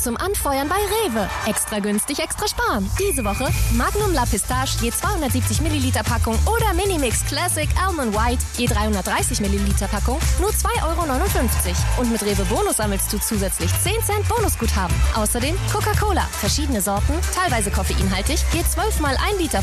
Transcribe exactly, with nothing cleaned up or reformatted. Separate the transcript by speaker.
Speaker 1: zum Anfeuern bei Rewe. Extra günstig, extra sparen. Diese Woche Magnum La Pistache je zweihundertsiebzig Milliliter Packung oder Minimix Classic Almond White je dreihundertdreißig Milliliter Packung nur zwei Euro neunundfünfzig. Und mit Rewe Bonus sammelst du zusätzlich zehn Cent Bonusguthaben. Außerdem Coca-Cola, verschiedene Sorten, teilweise koffeinhaltig, je zwölf mal ein Liter